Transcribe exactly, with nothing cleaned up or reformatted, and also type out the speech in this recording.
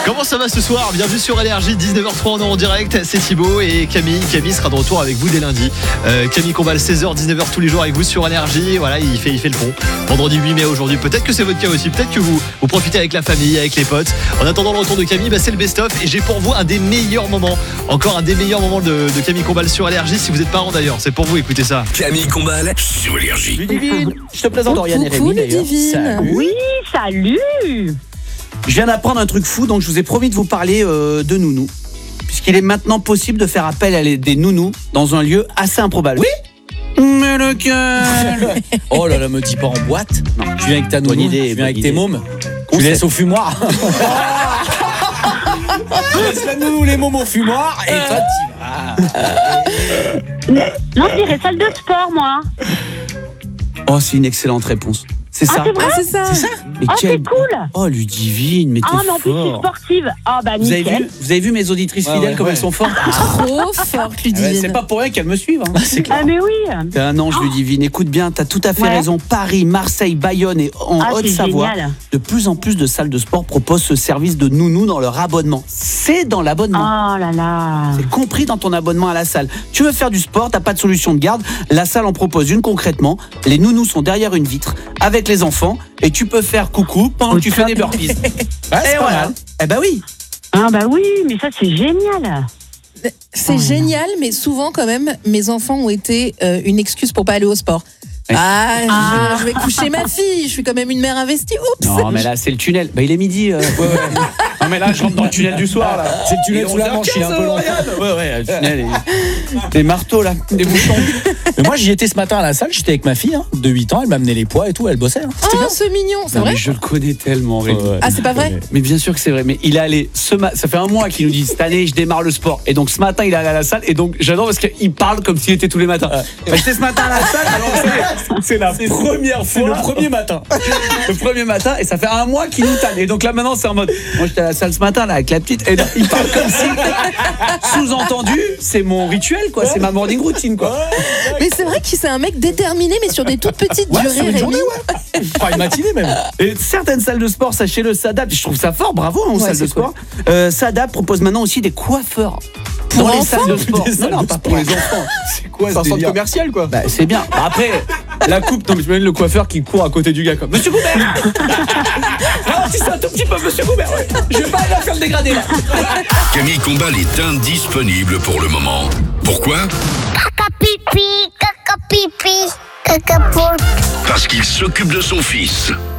Comment ça va ce soir? Bienvenue sur Énergie, dix-neuf heures trois, on est en direct. C'est Thibaut et Camille. Camille sera de retour avec vous dès lundi. Euh, Camille Combal, seize heures, dix-neuf heures tous les jours avec vous sur Énergie. Voilà, il fait, il fait le pont. Vendredi huit mai aujourd'hui. Peut-être que c'est votre cas aussi. Peut-être que vous, vous profitez avec la famille, avec les potes. En attendant le retour de Camille, bah, c'est le best-of. Et j'ai pour vous un des meilleurs moments. Encore un des meilleurs moments de, de Camille Combal sur Énergie. Si vous êtes parents d'ailleurs, c'est pour vous, écoutez ça. Camille Combal sur Énergie. Ludivine, je te présente Oriane et Coucou Rémi d'ailleurs. Ludivine. Salut. Oui, salut. Je viens d'apprendre un truc fou, donc je vous ai promis de vous parler euh, de nounous. Puisqu'il est maintenant possible de faire appel à les- des nounous dans un lieu assez improbable. Oui. Mais lequel? Oh là là, me dis pas en boîte. Non. Tu viens avec ta Bonne nounou, idée, tu viens bonne avec idée. tes mômes. Tu Concept. laisses au fumoir. Tu laisses la nounou, les mômes au fumoir et toi tu vas. Non, je dirais salle de sport, moi. Oh, c'est une excellente réponse. C'est Ah, ça. c'est vrai? Ah, c'est ça. Mais Ah, quel- c'est cool. Oh, Ludivine, mais t'es Ah, mais en plus, je suis fort. sportive. Ah, bah, Vous avez, nickel. vu, vous avez vu mes auditrices Ouais, fidèles ouais, comme ouais. elles sont fortes? Trop forte Ah ouais, Ludivine. c'est pas pour rien qu'elles me suivent. Hein. Ah, mais oui. T'es un ange, Ludivine. Écoute bien, t'as tout à fait Ouais. raison. Paris, Marseille, Bayonne et en Ah, c'est Haute-Savoie, génial. de plus en plus de salles de sport proposent ce service de nounou dans leur abonnement. C'est dans l'abonnement. Oh là là. C'est compris dans ton abonnement à la salle. Tu veux faire du sport, t'as pas de solution de garde, la salle en propose une concrètement. Les nounous sont derrière une vitre avec les enfants et tu peux faire coucou pendant que tu fais des burpees. Ouais, Et c'est pas voilà. mal. Eh ben oui. Ah, bah oui, mais ça, c'est génial. C'est génial, mais souvent quand même, mes enfants ont été euh, une excuse pour pas aller au sport. Ouais. Ah, je, Ah. je vais coucher ma fille, je suis quand même une mère investie. Oups. Non mais là c'est le tunnel. Bah il est midi. euh. Non mais là je rentre dans le tunnel du soir là. C'est le tunnel sous la Manche, il est un peu long. Ouais ouais, le tunnel. est- Des marteaux là, des bouchons. Mais moi j'y étais ce matin à la salle, j'étais avec ma fille hein, de huit ans, elle m'a amené les poids et tout, elle bossait. Hein. C'était Oh, bien. c'est mignon, c'est Non, vrai. mais je le connais tellement, Rémi. Ouais, ouais. Ah, c'est pas vrai. Mais bien sûr que c'est vrai. Mais il est allé ce ma- ça fait un mois qu'il nous dit cette année je démarre le sport. Et donc ce matin il est allé à la salle et donc j'adore parce qu'il parle comme s'il était tous les matins. Bah, j'étais ce matin à la salle. Alors c'est- c'est la première C'est le fois. premier matin. Le premier matin et ça fait un mois qu'il nous tanne. Et donc là maintenant c'est en mode moi j'étais à la salle ce matin là avec la petite et là, il parle comme si sous-entendu c'est mon rituel quoi, c'est ma morning routine quoi. Mais c'est vrai qu'il c'est un mec déterminé, mais sur des toutes petites Ouais, durées, sur une Rémi. journée, ouais. Pas une matinée même. Et certaines salles de sport, sachez-le, s'adaptent. Je trouve ça fort, bravo hein, aux Ouais, salles de c'est sport. Euh, s'adapte, propose maintenant aussi des coiffeurs. Pour dans les enfants salles de sport. Des Non, salles non, de pas sport. pour les enfants. C'est quoi C'est un centre commercial quoi. Bah, c'est bien. Après, la coupe, non, mais je imagine le coiffeur qui court à côté du gars comme Monsieur Goubert. Ralentissez un tout petit peu, Monsieur Goubert. Ouais. Je vais pas aller faire le dégradé là. Camille Combal est indisponible pour le moment. Pourquoi? Caca pipi, caca pipi, caca poule. Parce qu'il s'occupe de son fils.